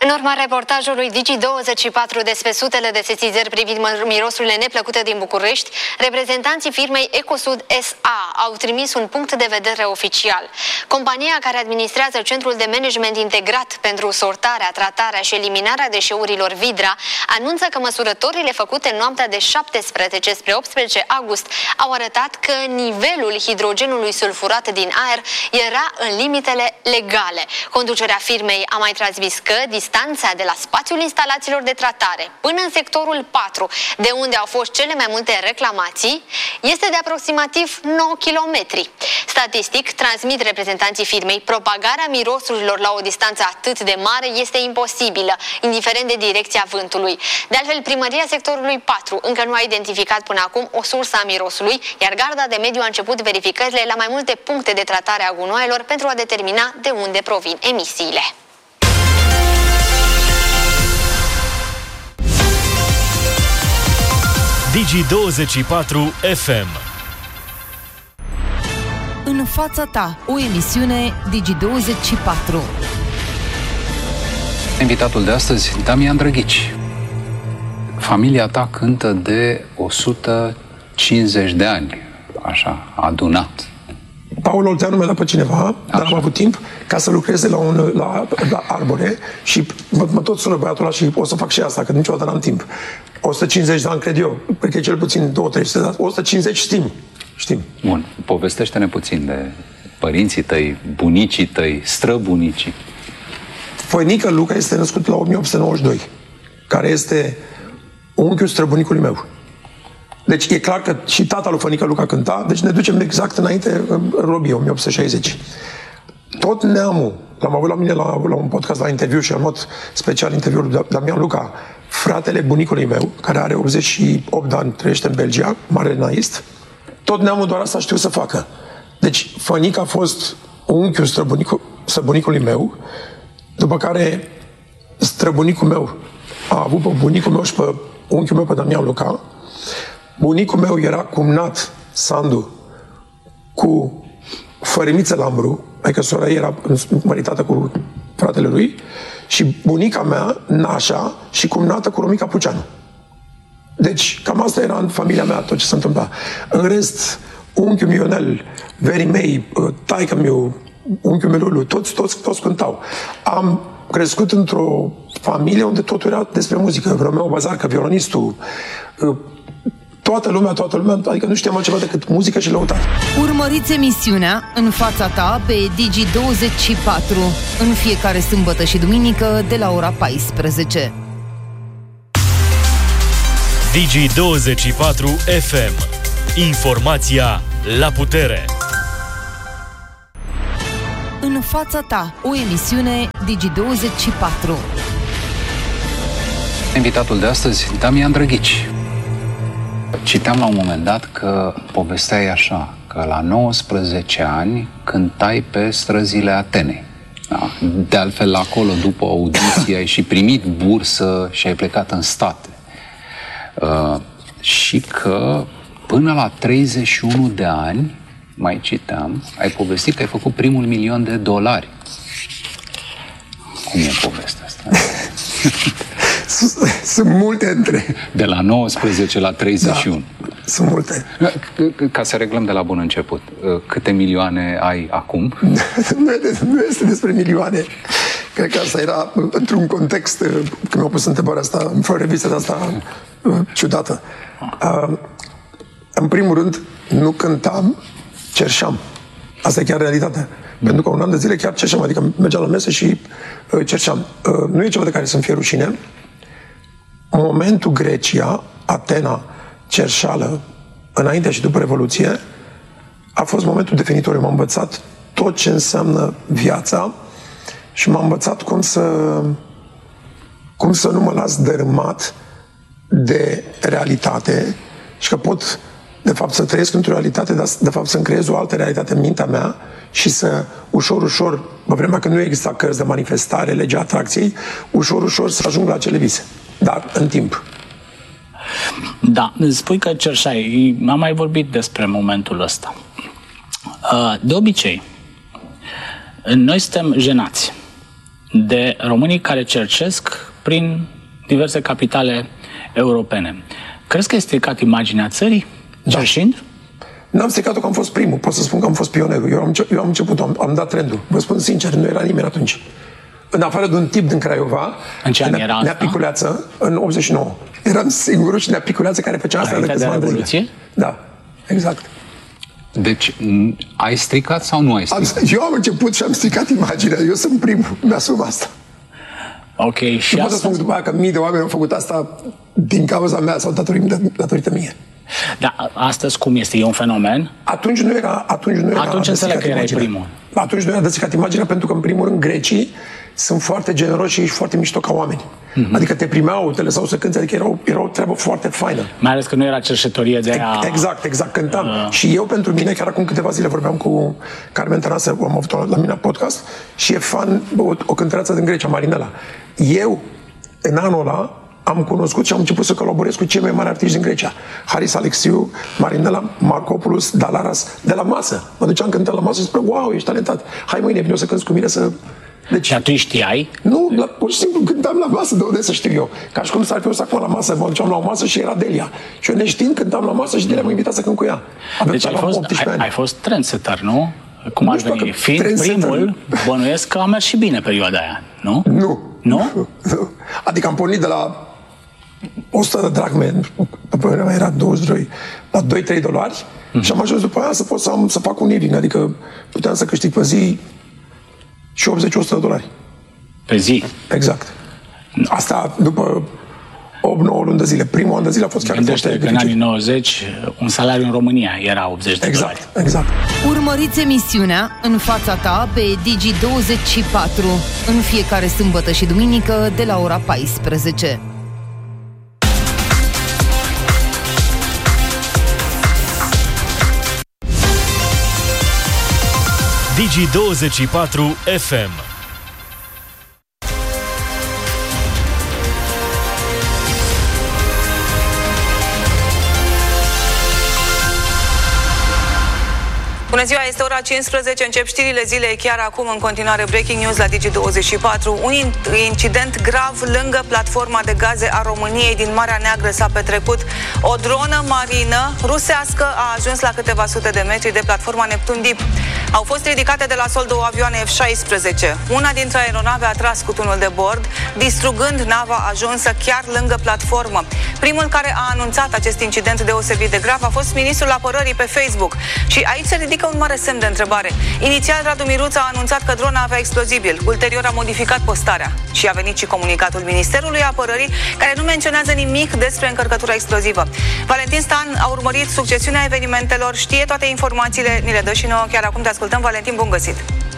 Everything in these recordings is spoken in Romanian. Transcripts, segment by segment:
În urma reportajului Digi24 despre sutele de sesizări privind mirosurile neplăcute din București, reprezentanții firmei Ecosud SA au trimis un punct de vedere oficial. Compania care administrează Centrul de Management Integrat pentru sortarea, tratarea și eliminarea deșeurilor Vidra anunță că măsurătorile făcute în noaptea de 17 spre 18 august au arătat că nivelul hidrogenului sulfurat din aer era în limitele legale. Conducerea firmei a mai transmis că distanța de la spațiul instalațiilor de tratare până în sectorul 4, de unde au fost cele mai multe reclamații, este de aproximativ 9 km. Statistic, transmit reprezentanții firmei, propagarea mirosurilor la o distanță atât de mare este imposibilă, indiferent de direcția vântului. De altfel, primăria sectorului 4 încă nu a identificat până acum o sursă a mirosului, iar Garda de Mediu a început verificările la mai multe puncte de tratare a gunoaielor pentru a determina de unde provin emisiile. Digi24 FM. În fața ta, o emisiune Digi24. Invitatul de astăzi, Damian Drăghici. Familia ta cântă de 150 de ani, așa, adunat. Paul Olteanu mi-a dat pe cineva, dar am avut timp ca să lucreze la Arbore și mă tot sună băiatul ăla și o să fac și asta, că niciodată n-am timp. 150 de ani, cred eu. Cred că e cel puțin 2-300 de ani. 150 știm. Bun, povestește-ne puțin de părinții tăi, bunicii tăi, străbunicii. Făinică Luca este născut la 1892, care este unchiul străbunicului meu. Deci e clar că și tata lui Fănică Luca cânta, deci ne ducem exact înainte, în Robie, 1860. Tot neamul, l-am avut la mine la un podcast, la interviu și am luat special interviul de Damian Luca, fratele bunicului meu, care are 88 de ani, trăiește în Belgia, mare naist, tot neamul doar asta știu să facă. Deci Fănică a fost unchiul străbunicului meu, după care străbunicul meu a avut pe bunicul meu și pe unchiul meu, pe Damian Luca. Bunicul meu era cumnat, Sandu, cu Fărimiță Lambru, adică sora ei era măritată cu fratele lui, și bunica mea, Nașa, și cumnată cu Romica Puceanu. Deci, cam asta era în familia mea, tot ce se întâmpla. În rest, unchiul meu Ionel, verii mei, taică-miu, unchiul meu Lulu, toți cântau. Am crescut într-o familie unde totul era despre muzică. Romeo Bazarcă, violonistul, toată lumea, adică nu știam altceva decât muzică și lăutare. Urmăriți emisiunea În fața ta pe Digi24 în fiecare sâmbătă și duminică de la ora 14. Digi24 FM. Informația la putere. În fața ta, o emisiune Digi24. Invitatul de astăzi, Damian Drăghici. Citeam la un moment dat că povesteai așa, că la 19 ani cântai pe străzile Atenei. Da? De altfel, acolo, după audiție, ai și primit bursă și ai plecat în state. Și că până la 31 de ani, mai citeam, ai povestit că ai făcut primul $1.000.000. Cum e povestea asta? Sunt multe între... De la 19 la 31. Da, sunt multe. Ca să reglăm de la bun început, câte milioane ai acum? Nu este despre milioane. Cred că asta era într-un context, când mi-au pus întrebarea asta, în o revistă de asta ciudată. În primul rând, nu cântam, cerșeam. Asta e chiar realitatea. Pentru că un an de zile chiar cerșeam, adică mergeam la mese și cerșeam. Nu e ceva de care să-mi fie rușine. În momentul Grecia, Atena, cerșală, înainte și după Revoluție, a fost momentul definitoriu. M-a învățat tot ce înseamnă viața și m-a învățat cum să nu mă las dărâmat de realitate și că pot, de fapt, să trăiesc într-o realitate, dar, de fapt, să-mi creez o altă realitate în mintea mea și să, ușor, pe vremea când nu exista cărți de manifestare, legea atracției, ușor să ajung la acele vise. Dar, în timp. Da, spui că cerșai. Am mai vorbit despre momentul ăsta. De obicei, noi suntem jenați. de românii care cercesc prin diverse capitale europene. Crezi că este stricat imaginea țării? Cerșind? N-am stricat-o că am fost primul, pot să spun că am fost pionerul. Eu am început, am dat trendul. Vă spun sincer, nu era nimeni atunci. În afară de un tip din Craiova, în ce an era asta? Neapiculeață, în 89. Eram singurul și Neapiculeață care făcea asta de câțiva ani de zile. Da, exact. Deci, ai stricat sau nu ai stricat? Eu am început și am stricat imaginea. Eu sunt primul, mi-asum asta. Ok, și nu pot să spun după aia că mii de oameni au făcut asta din cauza mea sau datorită mie. Da, astăzi cum este? E un fenomen? Atunci nu era Atunci înțeleg că erai primul. Atunci nu era de stricat imaginea, pentru că, în primul rând, grecii sunt foarte generoși și ești foarte mișto ca oameni. Adică te primeau, te lăsau să cânti, adică era o treabă foarte faină. Mai ales că nu era cerșetorie de aia... Exact, cântam. Și eu, pentru mine, chiar acum câteva zile vorbeam cu Carmen Tănase, am avut-o la mine la podcast, și e fan, o cântăreață din Grecia, Marinela. Eu, în anul ăla, am cunoscut și am început să colaborez cu cei mai mari artiști din Grecia. Haris Alexiu, Marinela, Marcopoulos, Dalaras, de la masă. Mă duceam cântat la masă și spune, wow, ești talentat. Hai mâine, vine să cânti cu mine să... Deci, dar tu știai? Nu, pur și simplu cântam la masă, de unde să știu eu. Ca și cum s-ar fi acum la masă, mă duceam la o masă și era Delia. Și eu neștiind cântam la masă și Delia m-a invitat să cânt cu ea. Deci ai fost trendsetter, nu? Cum ar veni? Fiind primul, bănuiesc că a mers și bine perioada aia, nu? Nu? Adică am pornit de la 100 de drachme, după era 22, la $2-3 și am ajuns după aia să pot să fac un living, adică puteam să câștig pe zi și $80-100. Pe zi? Exact. Asta după 8-9 luni de zile. Primul an de zile a fost chiar foarte dificil. Că în anii 90 un salariu în România era $80. Exact. Urmăriți emisiunea În fața ta pe Digi24 în fiecare sâmbătă și duminică de la ora 14. Digi24 FM. Bună ziua, este ora 15, încep știrile zilei chiar acum, în continuare breaking news la Digi24. Un incident grav lângă platforma de gaze a României din Marea Neagră s-a petrecut. O dronă marină rusească a ajuns la câteva sute de metri de platforma Neptun Deep. Au fost ridicate de la sol 2 avioane F-16. Una dintre aeronave a tras cu tunul de bord, distrugând nava ajunsă chiar lângă platformă. Primul care a anunțat acest incident deosebit de grav a fost ministrul apărării pe Facebook. Și aici se ridică un mare semn de întrebare. Inițial, Radu Miruță a anunțat că drona avea explozibil. Ulterior a modificat postarea. Și a venit și comunicatul Ministerului Apărării, care nu menționează nimic despre încărcătura explozivă. Valentin Stan a urmărit succesiunea evenimentelor, știe toate informațiile, ni le dă și nouă chiar acum. Te ascultăm, Valentin, bun găsit!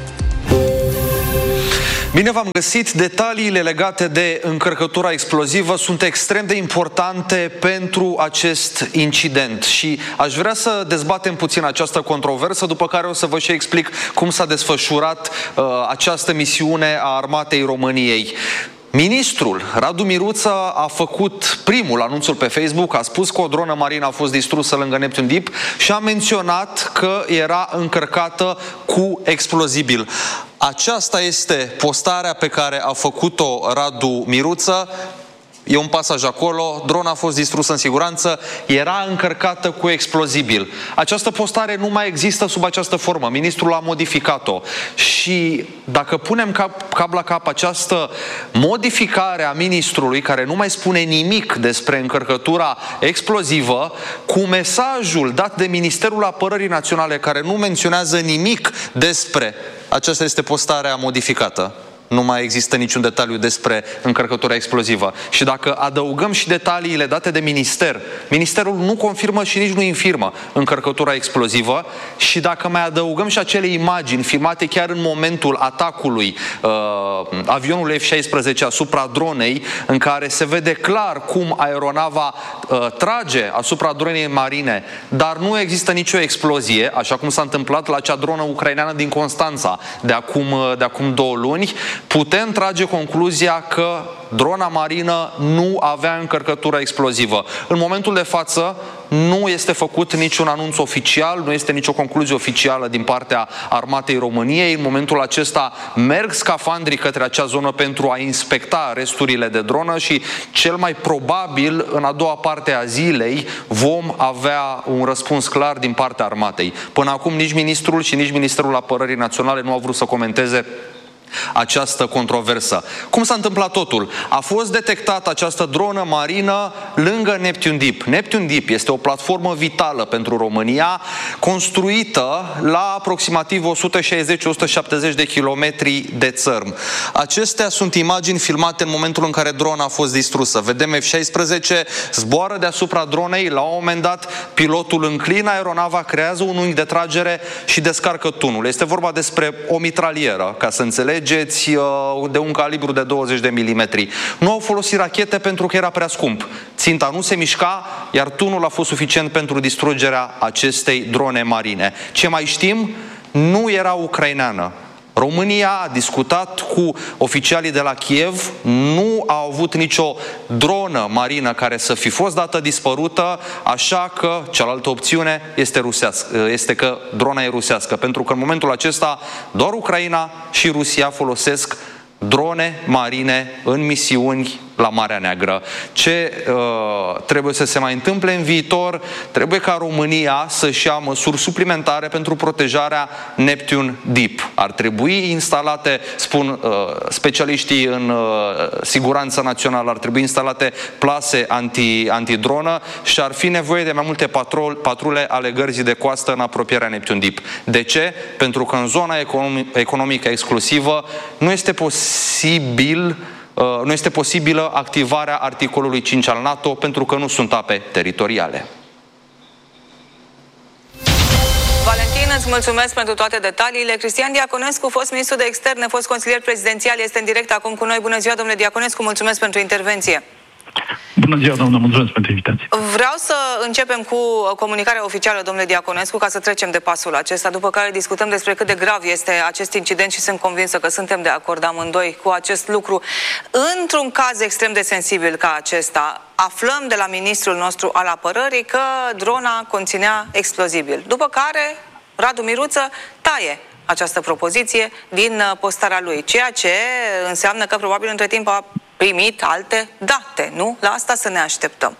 Bine v-am găsit! Detaliile legate de încărcătura explozivă sunt extrem de importante pentru acest incident și aș vrea să dezbatem puțin această controversă, după care o să vă și explic cum s-a desfășurat această misiune a Armatei României. Ministrul Radu Miruță a făcut primul anunțul pe Facebook, a spus că o dronă marină a fost distrusă lângă Neptun Deep și a menționat că era încărcată cu explozibil. Aceasta este postarea pe care a făcut-o Radu Miruță. E un pasaj acolo, drona a fost distrusă în siguranță, era încărcată cu explozibil. Această postare nu mai există sub această formă, ministrul a modificat-o. Și dacă punem cap la cap această modificare a ministrului, care nu mai spune nimic despre încărcătura explozivă, cu mesajul dat de Ministerul Apărării Naționale, care nu menționează nimic despre, aceasta este postarea modificată. Nu mai există niciun detaliu despre încărcătura explozivă. Și dacă adăugăm și detaliile date de minister, ministerul nu confirmă și nici nu infirmă încărcătura explozivă, și dacă mai adăugăm și acele imagini filmate chiar în momentul atacului avionului F-16 asupra dronei, în care se vede clar cum aeronava trage asupra dronei marine, dar nu există nicio explozie, așa cum s-a întâmplat la acea dronă ucraineană din Constanța de acum 2 luni, putem trage concluzia că drona marină nu avea încărcătură explozivă. În momentul de față nu este făcut niciun anunț oficial, nu este nicio concluzie oficială din partea Armatei României. În momentul acesta merg scafandrii către acea zonă pentru a inspecta resturile de dronă și cel mai probabil în a doua parte a zilei vom avea un răspuns clar din partea Armatei. Până acum nici ministrul și nici Ministerul Apărării Naționale nu au vrut să comenteze această controversă. Cum s-a întâmplat totul? A fost detectată această dronă marină lângă Neptune Deep. Neptune Deep este o platformă vitală pentru România, construită la aproximativ 160-170 de kilometri de țărm. Acestea sunt imagini filmate în momentul în care drona a fost distrusă. Vedem F-16, zboară deasupra dronei, la un moment dat pilotul înclină aeronava, creează un unghi de tragere și descarcă tunul. Este vorba despre o mitralieră, ca să înțelegeți, de un calibru de 20 de milimetri. Nu au folosit rachete pentru că era prea scump. Ținta nu se mișca, iar tunul a fost suficient pentru distrugerea acestei drone marine. Ce mai știm? Nu era ucraineană. România a discutat cu oficialii de la Kiev, nu a avut nicio dronă marină care să fi fost dată dispărută, așa că cealaltă opțiune este că drona e rusească, pentru că în momentul acesta doar Ucraina și Rusia folosesc drone marine în misiuni la Marea Neagră. Ce trebuie să se mai întâmple în viitor? Trebuie ca România să-și ia măsuri suplimentare pentru protejarea Neptune Deep. Ar trebui instalate, spun specialiștii în siguranță națională, ar trebui instalate plase antidronă și ar fi nevoie de mai multe patrule ale gărzii de coastă în apropierea Neptune Deep. De ce? Pentru că în zona economică exclusivă nu este posibilă activarea articolului 5 al NATO pentru că nu sunt ape teritoriale. Valentin, îți mulțumesc pentru toate detaliile. Cristian Diaconescu, fost ministru de externe, fost consilier prezidențial, este în direct acum cu noi. Bună ziua, domnule Diaconescu, mulțumesc pentru intervenție. Bună ziua, doamnă, mulțumesc pentru invitație. Vreau să începem cu comunicarea oficială, domnule Diaconescu, ca să trecem de pasul acesta, după care discutăm despre cât de grav este acest incident și sunt convinsă că suntem de acord amândoi cu acest lucru. Într-un caz extrem de sensibil ca acesta, aflăm de la ministrul nostru al apărării că drona conținea explozibil, după care Radu Miruță taie această propoziție din postarea lui, ceea ce înseamnă că probabil între timp a primit alte date, nu? La asta să ne așteptăm.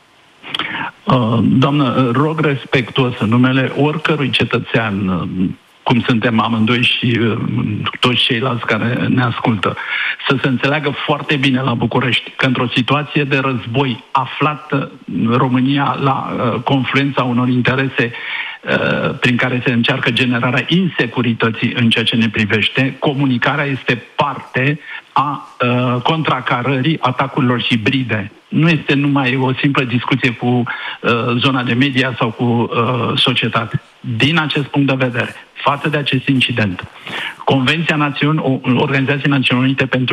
Doamnă, rog respectuos în numele oricărui cetățean, cum suntem amândoi și toți ceilalți care ne ascultă, să se înțeleagă foarte bine la București că într-o situație de război aflată România la confluența unor interese prin care se încearcă generarea insecurității în ceea ce ne privește, comunicarea este parte a contracarării atacurilor hibride. Nu este numai o simplă discuție cu zona de media sau cu societate. Din acest punct de vedere, față de acest incident, Organizația Națiunilor Unite pentru